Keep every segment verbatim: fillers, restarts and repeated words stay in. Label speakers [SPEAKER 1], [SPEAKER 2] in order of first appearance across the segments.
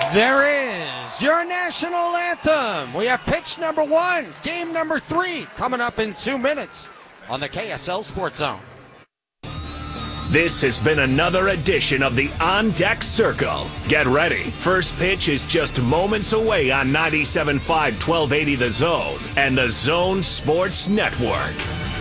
[SPEAKER 1] There is your national anthem. We have pitch number one, game number three, coming up in two minutes on the K S L Sports Zone.
[SPEAKER 2] This has been another edition of the On Deck Circle. Get ready. First pitch is just moments away on ninety-seven point five, twelve eighty The Zone and the Zone Sports Network.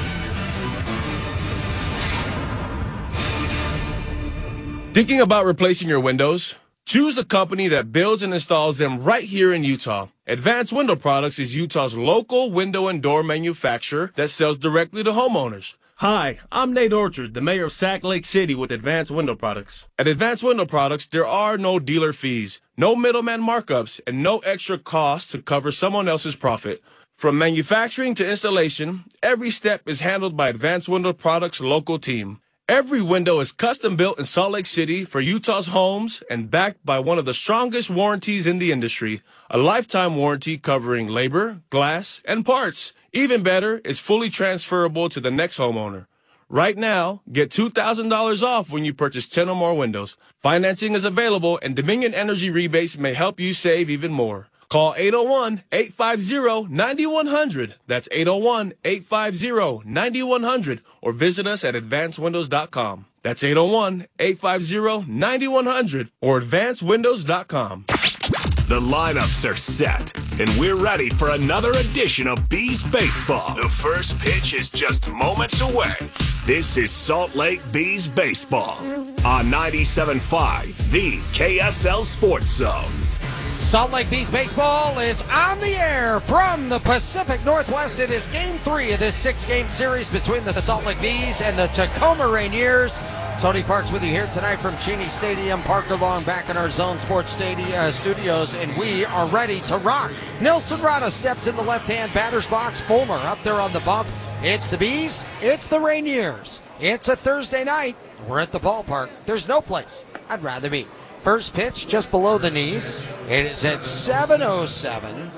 [SPEAKER 3] Thinking about replacing your windows? Choose a company that builds and installs them right here in Utah. Advanced Window Products is Utah's local window and door manufacturer that sells directly to homeowners.
[SPEAKER 4] Hi, I'm Nate Orchard, the mayor of Sac Lake City with Advanced Window Products.
[SPEAKER 3] At Advanced Window Products, there are no dealer fees, no middleman markups, and no extra costs to cover someone else's profit. From manufacturing to installation, every step is handled by Advanced Window Products' local team. Every window is custom built in Salt Lake City for Utah's homes and backed by one of the strongest warranties in the industry, a lifetime warranty covering labor, glass, and parts. Even better, it's fully transferable to the next homeowner. Right now, get two thousand dollars off when you purchase ten or more windows. Financing is available, and Dominion Energy rebates may help you save even more. Call eight oh one, eight five zero, nine one zero zero. That's eight oh one, eight five zero, nine one zero zero. Or visit us at advanced windows dot com. That's eight oh one, eight five zero, nine one zero zero or advanced windows dot com.
[SPEAKER 2] The lineups are set, and we're ready for another edition of Bees Baseball. The first pitch is just moments away. This is Salt Lake Bees Baseball on ninety-seven point five, the K S L Sports Zone.
[SPEAKER 1] Salt Lake Bees Baseball is on the air from the Pacific Northwest. It is game three of this six-game series between the Salt Lake Bees and the Tacoma Rainiers. Tony Parks with you here tonight from Cheney Stadium. Parker Long back in our Zone Sports Stadium, uh, studios, and we are ready to rock. Nelson Rada steps in the left-hand batter's box. Fulmer up there on the bump. It's the Bees. It's the Rainiers. It's a Thursday night. We're at the ballpark. There's no place I'd rather be. First pitch just below the knees. It is at seven oh seven.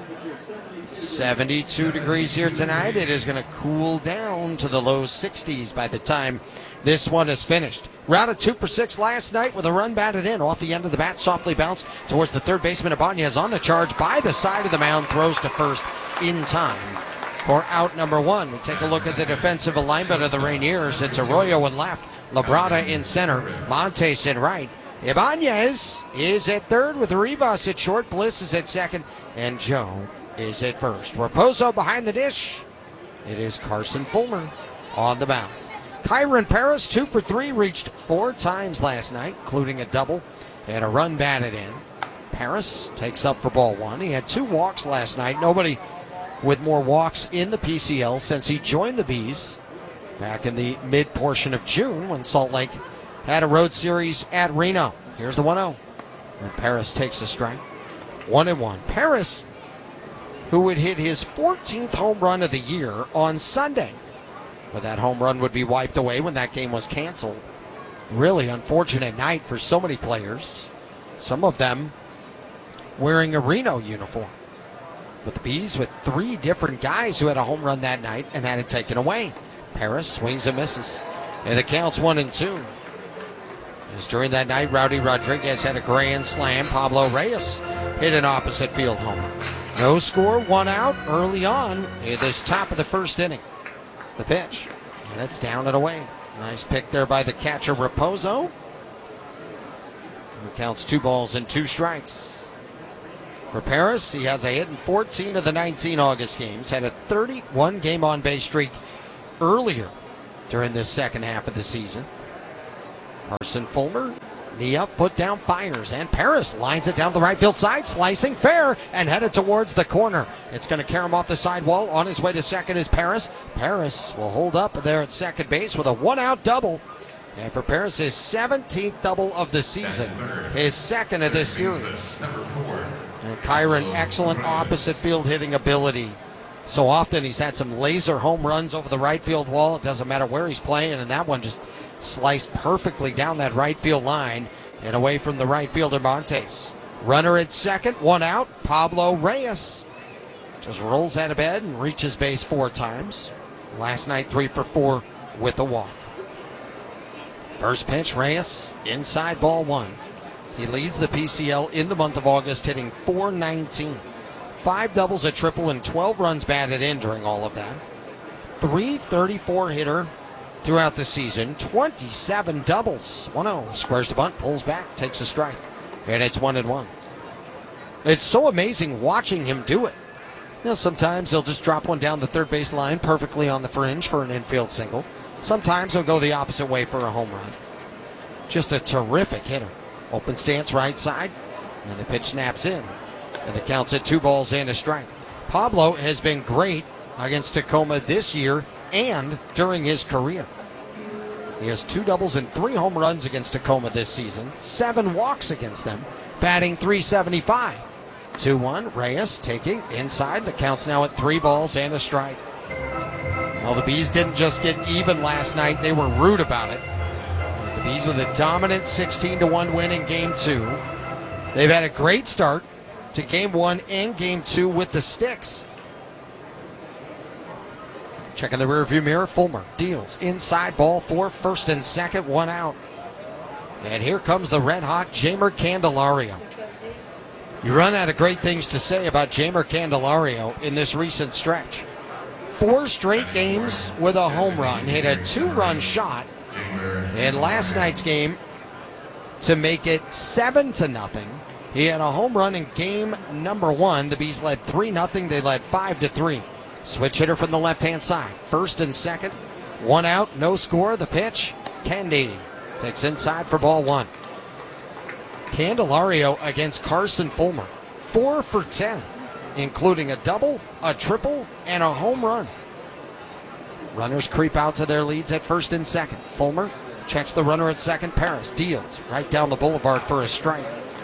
[SPEAKER 1] seventy-two degrees here tonight. It is going to cool down to the low sixties by the time this one is finished. Rada two for six last night with a run batted in. Off the end of the bat, softly bounced towards the third baseman. Ibanez on the charge by the side of the mound. Throws to first in time for out number one. We take a look at the defensive alignment of the Rainiers. It's Arroyo in left, Labrada in center, Montes in right. Ibanez is at third with Rivas at short. Bliss is at second, and Joe is at first. Raposo behind the dish. It is Carson Fulmer on the mound. Kyron Paris, two for three, reached four times last night, including a double and a run batted in. Paris takes up for ball one. He had two walks last night. Nobody with more walks in the P C L since he joined the Bees back in the mid portion of June when Salt Lake had a road series at Reno. Here's the one oh. And Paris takes a strike. One and one. Paris, who would hit his fourteenth home run of the year on Sunday. But that home run would be wiped away when that game was canceled. Really unfortunate night for so many players. Some of them wearing a Reno uniform. But the Bees with three different guys who had a home run that night and had it taken away. Paris swings and misses. And the count's one and two. As during that night, Rowdy Rodriguez had a grand slam. Pablo Reyes hit an opposite field homer. No score, one out early on in this top of the first inning. The pitch, and it's down and away. Nice pick there by the catcher, Raposo. It counts two balls and two strikes. For Paris, he has a hit in fourteen of the nineteen August games. Had a thirty-one game on-base streak earlier during this second half of the season. Carson Fulmer, knee up, foot down, fires, and Paris lines it down the right field side, slicing fair and headed towards the corner. It's going to carry him off the sidewall. On his way to second is Paris. Paris will hold up there at second base with a one-out double. And for Paris, his seventeenth double of the season, his second of this series. And Kyron, excellent opposite field hitting ability. So often he's had some laser home runs over the right field wall. It doesn't matter where he's playing, and that one just sliced perfectly down that right field line and away from the right fielder, Montes. Runner at second, one out. Pablo Reyes just rolls out of bed and reaches base four times. Last night, three for four with a walk. First pitch, Reyes, inside ball one. He leads the P C L in the month of August, hitting four nineteen. Five doubles, a triple, and twelve runs batted in during all of that. three thirty-four hitter throughout the season. twenty-seven doubles. one oh. Squares to bunt, pulls back, takes a strike. And it's one and one. It's so amazing watching him do it. You know, sometimes he'll just drop one down the third base line perfectly on the fringe for an infield single. Sometimes he'll go the opposite way for a home run. Just a terrific hitter. Open stance right side, and the pitch snaps in. And the count's at two balls and a strike. Pablo has been great against Tacoma this year and during his career. He has two doubles and three home runs against Tacoma this season, seven walks against them, batting three seventy-five. two one, Reyes taking inside. The count's now at three balls and a strike. Well, the Bees didn't just get even last night, they were rude about it. As the Bees with a dominant sixteen to one win in game two. They've had a great start to game one and game two with the sticks. Checking the rearview mirror, Fulmer deals inside, ball four, first and second, one out. And here comes the red-hot Jeimer Candelario. You run out of great things to say about Jeimer Candelario in this recent stretch. Four straight games with a home run, hit a two-run shot in last night's game to make it seven to nothing. He had a home run in game number one. The Bees led three nothing. They led five to three. Switch hitter from the left-hand side. First and second. One out, no score. The pitch, Candy takes inside for ball one. Candelario against Carson Fulmer. Four for ten, including a double, a triple, and a home run. Runners creep out to their leads at first and second. Fulmer checks the runner at second. Paris deals right down the boulevard for a strike.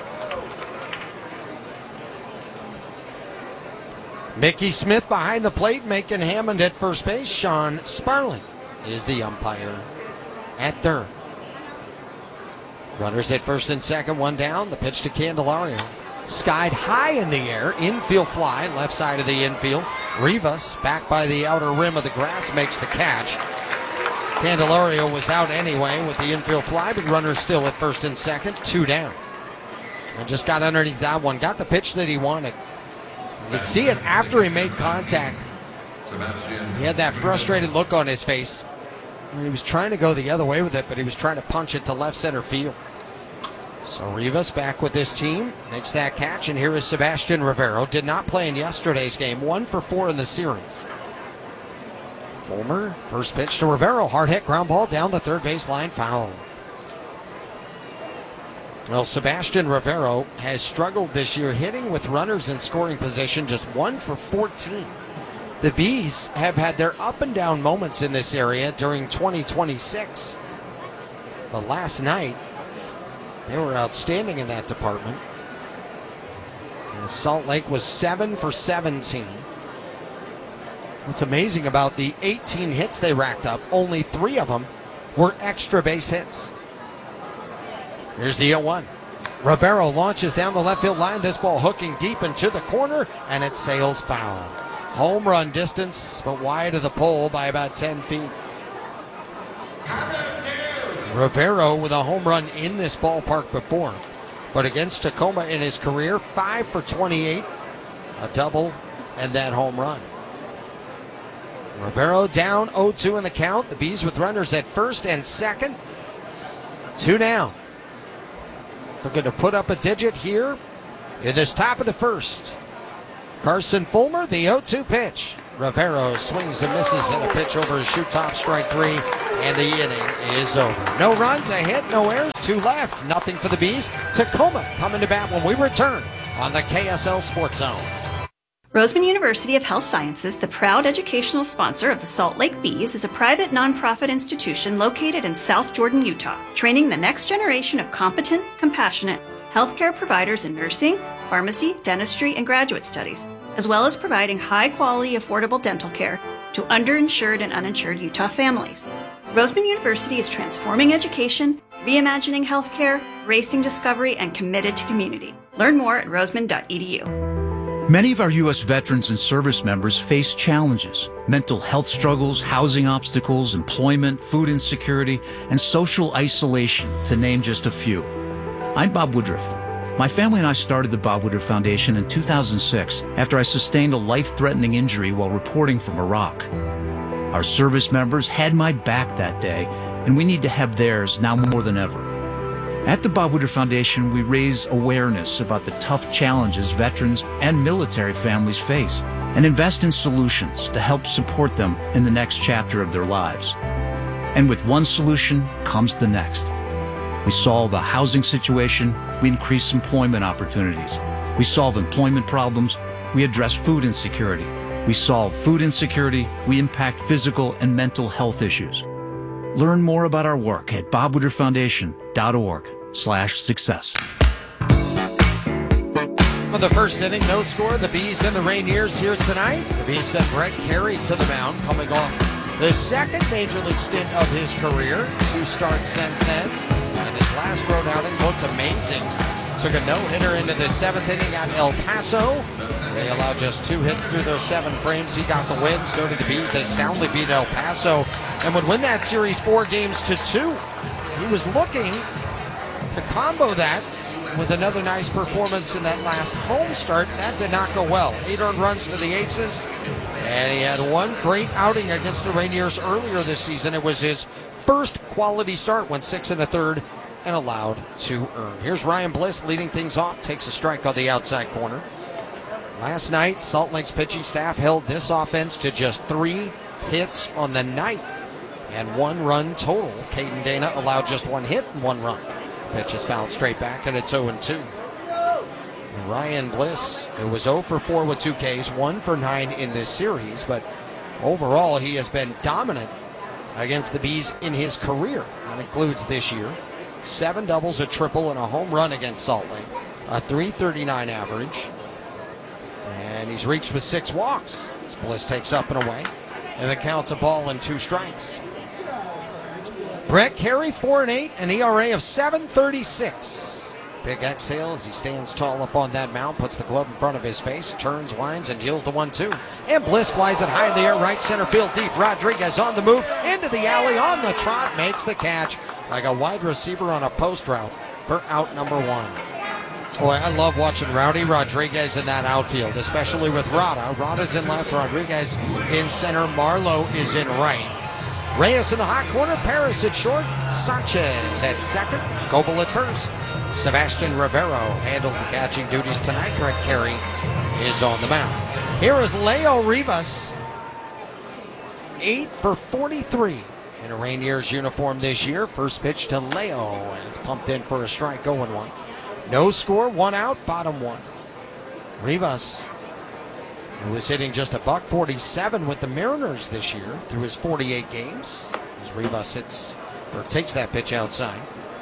[SPEAKER 1] Mickey Smith behind the plate, making Hammond at first base. Sean Sparling is the umpire at third. Runners at first and second, one down. The pitch to Candelario. Skied high in the air, infield fly, left side of the infield. Rivas, back by the outer rim of the grass, makes the catch. Candelario was out anyway with the infield fly, but runners still at first and second, two down. And just got underneath that one, got the pitch that he wanted. You could see it after he made contact. He had that frustrated look on his face. He was trying to go the other way with it, but he was trying to punch it to left center field. So Rivas back with this team, makes that catch, and here is Sebastian Rivero. Did not play in yesterday's game, one for four in the series. Fulmer, first pitch to Rivero, hard hit, ground ball down the third base line, foul. Well, Sebastian Rivero has struggled this year, hitting with runners in scoring position, just one for fourteen. The Bees have had their up and down moments in this area during twenty twenty-six. But last night, they were outstanding in that department. And Salt Lake was seven for seventeen. What's amazing about the eighteen hits they racked up, only three of them were extra base hits. Here's the oh one. Rivero launches down the left field line. This ball hooking deep into the corner, and it sails foul. Home run distance, but wide of the pole by about ten feet. Rivero with a home run in this ballpark before, but against Tacoma in his career, five for twenty-eight, a double, and that home run. Rivero down oh two in the count. The Bees with runners at first and second. Two down. Looking to put up a digit here in this top of the first. Carson Fulmer, the oh two pitch. Rivero swings and misses at a pitch over his shoot top, strike three, and the inning is over. No runs, a hit, no errors, two left, nothing for the Bees. Tacoma coming to bat when we return on the K S L Sports Zone.
[SPEAKER 5] Roseman University of Health Sciences, the proud educational sponsor of the Salt Lake Bees, is a private nonprofit institution located in South Jordan, Utah, training the next generation of competent, compassionate healthcare providers in nursing, pharmacy, dentistry, and graduate studies, as well as providing high-quality, affordable dental care to underinsured and uninsured Utah families. Roseman University is transforming education, reimagining healthcare, racing discovery, and committed to community. Learn more at roseman dot e d u.
[SPEAKER 6] Many of our U S veterans and service members face challenges: mental health struggles, housing obstacles, employment, food insecurity, and social isolation, to name just a few. I'm Bob Woodruff. My family and I started the Bob Woodruff Foundation in two thousand six after I sustained a life-threatening injury while reporting from Iraq. Our service members had my back that day, and we need to have theirs now more than ever. At the Bob Woodruff Foundation, we raise awareness about the tough challenges veterans and military families face and invest in solutions to help support them in the next chapter of their lives. And with one solution comes the next. We solve a housing situation, we increase employment opportunities. We solve employment problems, we address food insecurity. We solve food insecurity, we impact physical and mental health issues. Learn more about our work at bob woodruff foundation dot org slash success.
[SPEAKER 1] For the first inning, no score. The Bees and the Rainiers here tonight. The Bees sent Brett Carey to the mound, coming off the second major league stint of his career. Two starts since then. And his last road outing looked amazing. Took a no-hitter into the seventh inning at El Paso. They allowed just two hits through those seven frames. He got the win. So did the Bees. They soundly beat El Paso and would win that series four games to two. He was looking to combo that with another nice performance in that last home start. That did not go well. Eight earned runs to the Aces. And he had one great outing against the Rainiers earlier this season. It was his first quality start, went six and a third and allowed two earned. Here's Ryan Bliss leading things off, takes a strike on the outside corner. Last night, Salt Lake's pitching staff held this offense to just three hits on the night and one run total. Caden Dana allowed just one hit and one run. Pitch is fouled straight back, and it's oh and two. Ryan Bliss, who was oh for four with two Ks, one for nine in this series, but overall he has been dominant against the Bees in his career. That includes this year. Seven doubles, a triple, and a home run against Salt Lake. A three thirty-nine average. And he's reached with six walks. As Bliss takes up and away. And the count's a ball and two strikes. Brett Carey, four and eight, an E R A of seven thirty-six. Big exhale as he stands tall up on that mound, puts the glove in front of his face, turns, winds, and deals the one two. And Bliss flies it high in the air, right center field deep. Rodriguez on the move, into the alley, on the trot, makes the catch like a wide receiver on a post route for out number one. Boy, I love watching Rowdy Rodriguez in that outfield, especially with Rada. Rada's in left, Rodriguez in center, Marlowe is in right. Reyes in the hot corner, Paris at short, Sanchez at second, Goebel at first. Sebastian Rivero handles the catching duties tonight. Brett Carey is on the mound. Here is Leo Rivas, eight for forty-three in a Rainiers uniform this year. First pitch to Leo, and it's pumped in for a strike, oh and one. No score, one out, bottom one. Rivas, who was hitting just a buck forty-seven with the Mariners this year through his forty-eight games. As Rivas hits, or takes that pitch outside.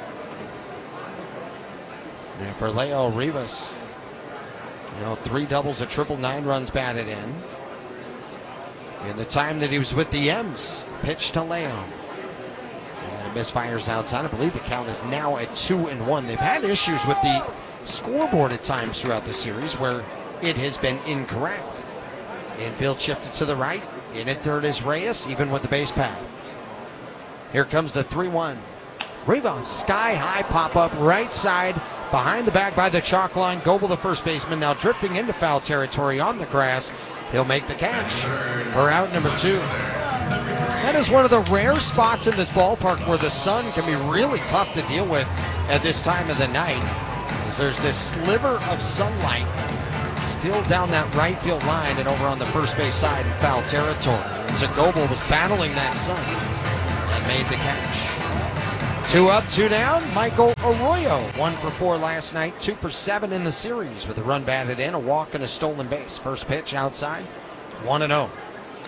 [SPEAKER 1] And for Leo Rivas, you know, three doubles, a triple, nine runs batted in. In the time that he was with the M's, pitch to Leo. And it misfires outside. I believe the count is now at two and one. They've had issues with the scoreboard at times throughout the series where it has been incorrect. Infield shifted to the right. In at third is Reyes, even with the base path. Here comes the three one. Rivas, sky high pop up, right side, behind the back by the chalk line. Goebel, the first baseman, now drifting into foul territory on the grass. He'll make the catch for out number two. That is one of the rare spots in this ballpark where the sun can be really tough to deal with at this time of the night, as there's this sliver of sunlight still down that right field line and over on the first base side in foul territory. And so Goebel was battling that sun and made the catch. Two up, two down. Michael Arroyo, one for four last night, two for seven in the series with a run batted in, a walk, and a stolen base. First pitch outside, one and oh.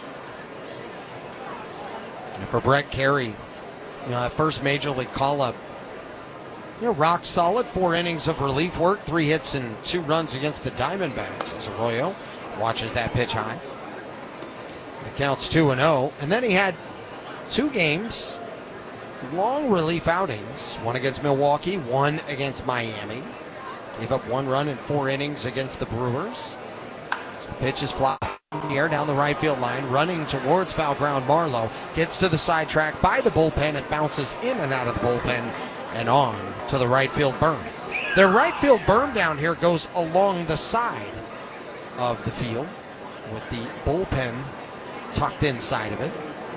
[SPEAKER 1] And for Brett Carey, you know, that first major league call-up, you know, rock solid, four innings of relief work, three hits and two runs against the Diamondbacks as Arroyo watches that pitch high. The count's two and oh, and then he had two games, long relief outings, one against Milwaukee, one against Miami. Gave up one run in four innings against the Brewers. As the pitch is fly in the air down the right field line, running towards foul ground. Marlowe gets to the sidetrack by the bullpen. It bounces in and out of the bullpen and on to the right field berm. Their right field berm down here goes along the side of the field with the bullpen tucked inside of it.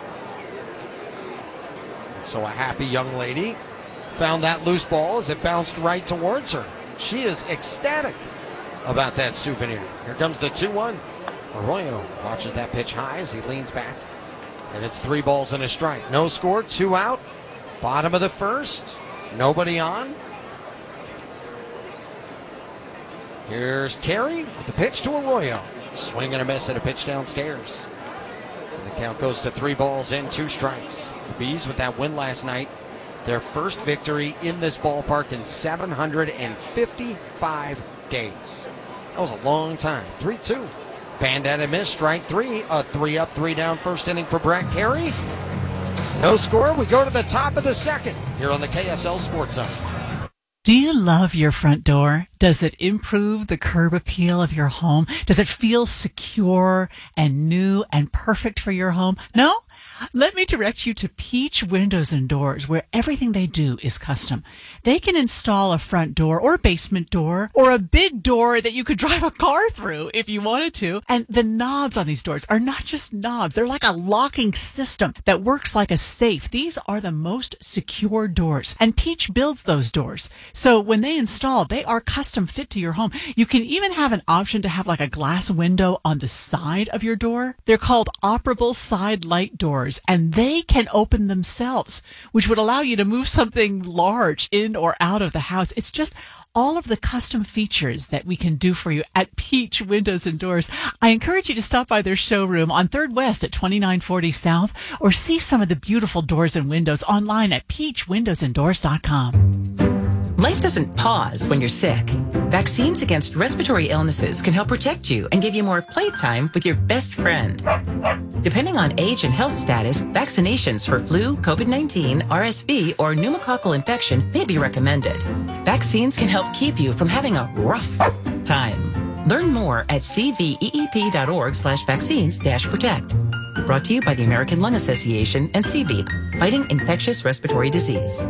[SPEAKER 1] So a happy young lady found that loose ball as it bounced right towards her. She is ecstatic about that souvenir. Here comes the two one. Arroyo watches that pitch high as he leans back. And it's three balls and a strike. No score, two out. Bottom of the first. Nobody on. Here's Carey with the pitch to Arroyo. Swing and a miss at a pitch downstairs. And the count goes to three balls and two strikes. The Bees with that win last night. Their first victory in this ballpark in seven hundred fifty-five days. That was a long time. three two. Fandetta missed, strike three. A three up, three down first inning for Brett Carey. No score. We go to the top of the second here on the K S L Sports Zone.
[SPEAKER 7] Do you love your front door? Does it improve the curb appeal of your home? Does it feel secure and new and perfect for your home? No? Let me direct you to Peach Windows and Doors, where everything they do is custom. They can install a front door or a basement door or a big door that you could drive a car through if you wanted to. And the knobs on these doors are not just knobs. They're like a locking system that works like a safe. These are the most secure doors, and Peach builds those doors. So when they install, they are custom fit to your home. You can even have an option to have like a glass window on the side of your door. They're called operable side light doors, and they can open themselves, which would allow you to move something large in or out of the house. It's just all of the custom features that we can do for you at Peach Windows and Doors. I encourage you to stop by their showroom on third West at twenty-nine forty South, or see some of the beautiful doors and windows online at peach windows and doors dot com.
[SPEAKER 8] Life doesn't pause when you're sick. Vaccines against respiratory illnesses can help protect you and give you more playtime with your best friend. Depending on age and health status, vaccinations for flu, COVID nineteen, R S V, or pneumococcal infection may be recommended. Vaccines can help keep you from having a rough time. Learn more at c v e e p dot org slash vaccines dash protect. Brought to you by the American Lung Association and C V E P, fighting infectious respiratory disease.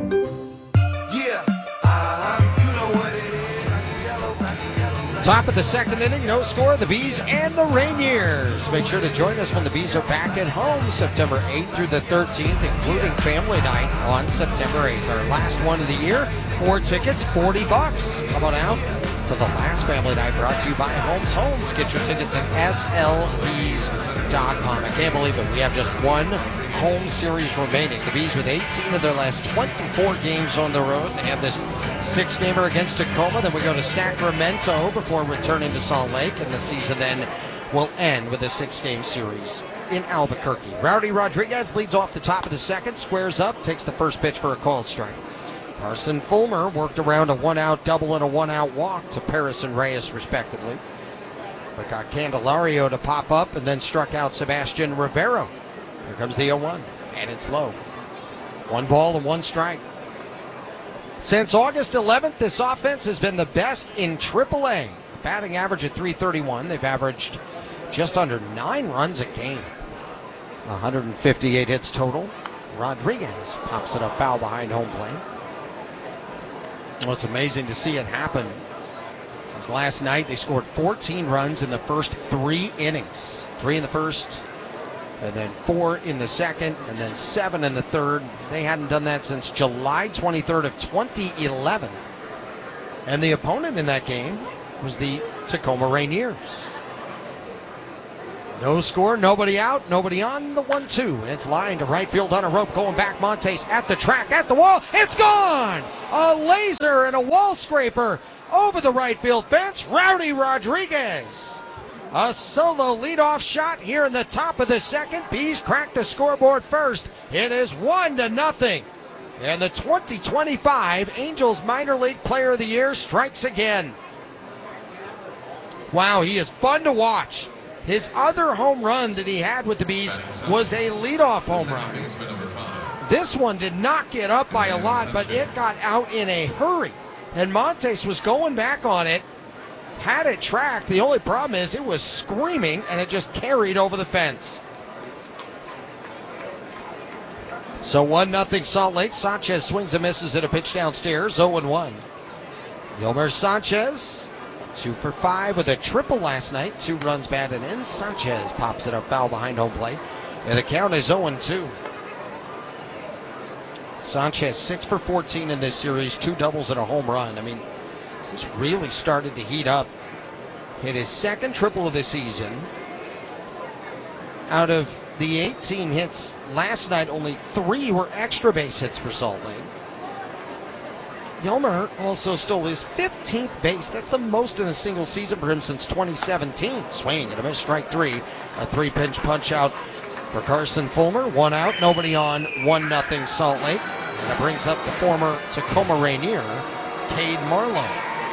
[SPEAKER 1] Top of the second inning, no score, the Bees and the Rainiers. Make sure to join us when the Bees are back at home September eighth through the thirteenth, including family night on September eighth. Our last one of the year, four tickets, forty bucks. How about out to the last family night, brought to you by Holmes Homes. Get your tickets at S L Bees dot com. I can't believe it. We have just one home series remaining. The Bees with eighteen of their last twenty-four games on the road. They have this six-gamer against Tacoma. Then we go to Sacramento before returning to Salt Lake. And the season then will end with a six-game series in Albuquerque. Rowdy Rodriguez leads off the top of the second, squares up, takes the first pitch for a called strike. Carson Fulmer worked around a one-out double and a one-out walk to Paris and Reyes, respectively. But got Candelario to pop up and then struck out Sebastian Rivero. Here comes the oh one, and it's low. One ball and one strike. Since August eleventh, this offense has been the best in triple A. A batting average at three thirty-one. They've averaged just under nine runs a game. one hundred fifty-eight hits total. Rodriguez pops it up foul behind home plate. Well, it's amazing to see it happen. Because last night they scored fourteen runs in the first three innings. Three in the first, and then four in the second, and then seven in the third. They hadn't done that since July twenty-third of twenty eleven. And the opponent in that game was the Tacoma Rainiers. No score, nobody out, nobody on, the one two. And it's lined to right field on a rope, going back. Montes at the track, at the wall. It's gone! A laser and a wall scraper over the right field fence. Rowdy Rodriguez. A solo leadoff shot here in the top of the second. Bees crack the scoreboard first. It is one to nothing. And the twenty twenty-five Angels Minor League Player of the Year strikes again. Wow, he is fun to watch. His other home run that he had with the Bees was a leadoff home run. This one did not get up by a lot, but it got out in a hurry. And Montes was going back on it, had it tracked. The only problem is it was screaming, and it just carried over the fence. So one nothing Salt Lake. Sanchez swings and misses at a pitch downstairs, oh and one. Yolmer Sanchez, two for five with a triple last night. Two runs batted in. Sanchez pops it up foul behind home plate. And the count is oh and two. Sanchez six for fourteen in this series. Two doubles and a home run. I mean, he's really started to heat up. Hit his second triple of the season. Out of the eighteen hits last night, only three were extra base hits for Salt Lake. Yolmer also stole his fifteenth base. That's the most in a single season for him since twenty seventeen. Swing and a miss, strike three. A three-pinch punch out for Carson Fulmer. One out, nobody on, one nothing Salt Lake. And it brings up the former Tacoma Rainier, Cade Marlowe.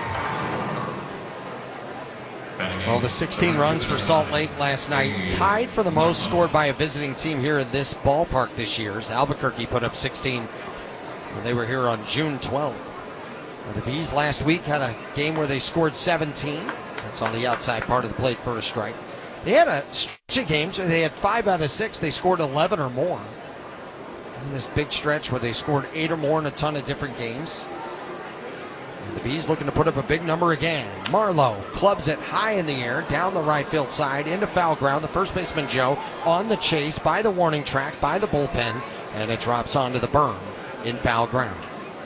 [SPEAKER 1] Well, the sixteen runs for Salt Lake last night, tied for the most scored by a visiting team here in this ballpark this year. Albuquerque put up sixteen when they were here on June twelfth. The Bees last week had a game where they scored seventeen. That's on the outside part of the plate for a strike. They had a stretch of games where they had five out of six. They scored eleven or more. In this big stretch where they scored eight or more in a ton of different games. And the Bees looking to put up a big number again. Marlowe clubs it high in the air, down the right field side, into foul ground. The first baseman, Joe, on the chase by the warning track, by the bullpen, and it drops onto the berm in foul ground.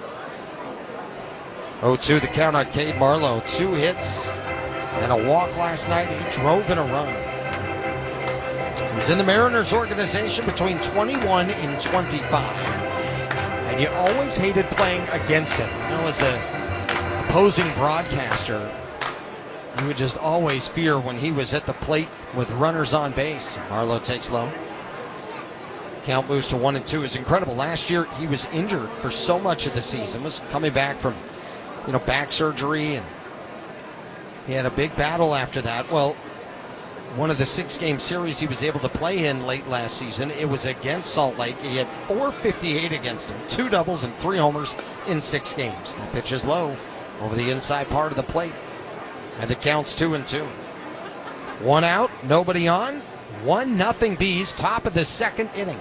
[SPEAKER 1] oh two the count on Cade Marlowe. Two hits and a walk last night. He drove in a run. He was in the Mariners organization between twenty-one and twenty-five. And you always hated playing against him. You know, as a opposing broadcaster, you would just always fear when he was at the plate with runners on base. Marlowe takes low. Count moves to one and two. Is incredible. Last year he was injured for so much of the season. Was coming back from, you know, back surgery, and he had a big battle after that. Well, one of the six-game series he was able to play in late last season, it was against Salt Lake. He had four fifty-eight against him, two doubles and three homers in six games. The pitch is low over the inside part of the plate, and the count's two and two. One out, nobody on, one nothing Bees, top of the second inning.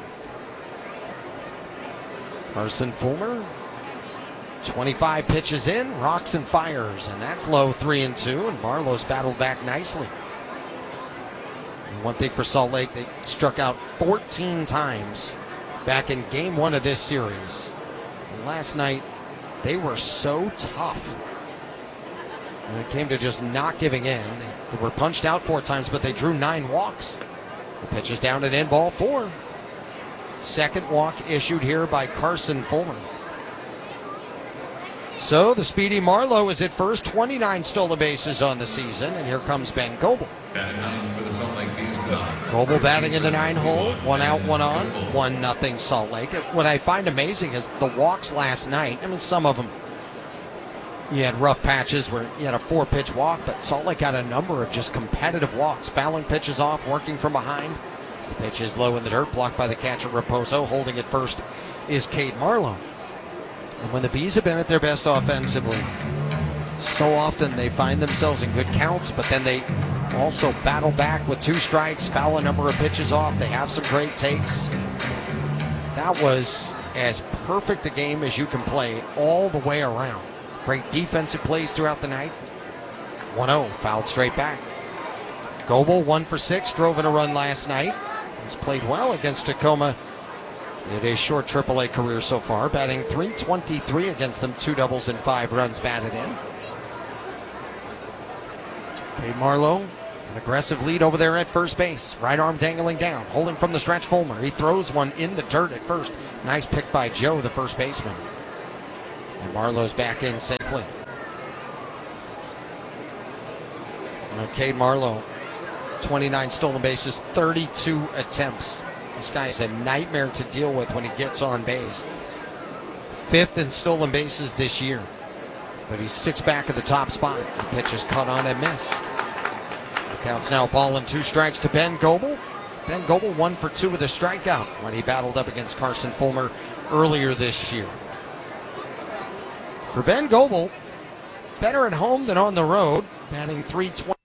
[SPEAKER 1] Carson Fulmer, twenty-five pitches in, rocks and fires, and that's low, three and two, and Marlowe's battled back nicely. And one thing for Salt Lake, they struck out fourteen times back in game one of this series. And last night, they were so tough. When it came to just not giving in, they were punched out four times, but they drew nine walks. The pitch is down and in, ball four. Second walk issued here by Carson Fulmer. So the speedy Marlowe is at first, twenty-nine stolen bases on the season, and here comes Ben Goebel. Goebel batting in the nine hole, one out, one on, one nothing Salt Lake. What I find amazing is the walks last night. I mean, some of them, you had rough patches where you had a four-pitch walk, but Salt Lake had a number of just competitive walks, fouling pitches off, working from behind. As the pitch is low in the dirt, blocked by the catcher Raposo. Holding it first is Cade Marlowe. And when the Bees have been at their best offensively, so often they find themselves in good counts, but then they also battle back with two strikes, foul a number of pitches off. They have some great takes. That was as perfect a game as you can play all the way around. Great defensive plays throughout the night. one oh, fouled straight back. Goebel, one for six, drove in a run last night. He's played well against Tacoma in his short triple A career so far, batting three twenty-three against them, two doubles and five runs batted in. Cade Marlowe, an aggressive lead over there at first base. Right arm dangling down, holding from the stretch Fulmer. He throws one in the dirt at first. Nice pick by Joe, the first baseman. And Marlowe's back in safely. Now Cade Marlowe, twenty-nine stolen bases, thirty-two attempts. This guy is a nightmare to deal with when he gets on base. Fifth in stolen bases this year. But he's six back at the top spot. The pitch is cut on and missed. The count's now ball and two strikes to Ben Goebel. Ben Goebel one for two with a strikeout when he battled up against Carson Fulmer earlier this year. For Ben Goebel, better at home than on the road, batting three twenty.